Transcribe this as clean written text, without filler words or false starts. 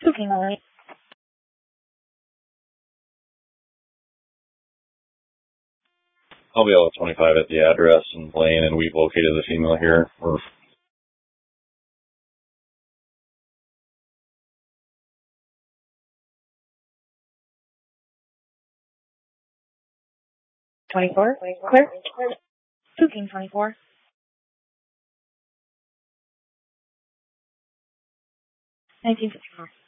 Booking only. I'll be able 25 at the address and lane, and we've located the female here. We're 24. Clear. Booking 24. 1954.